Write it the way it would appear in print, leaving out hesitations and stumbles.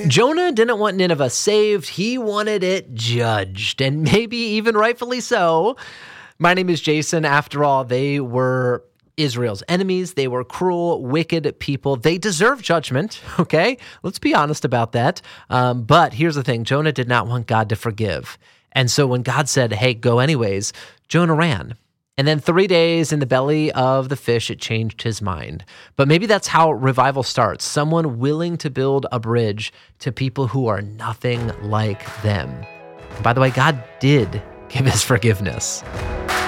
Jonah didn't want Nineveh saved. He wanted it judged, and maybe even rightfully so. My name is Jason. After all, they were Israel's enemies. They were cruel, wicked people. They deserve judgment, okay? Let's be honest about that. But here's the thing. Jonah did not want God to forgive. And so when God said, hey, go anyways, Jonah ran. And then 3 days in the belly of the fish, it changed his mind. But maybe that's how revival starts. Someone willing to build a bridge to people who are nothing like them. And by the way, God did give his forgiveness.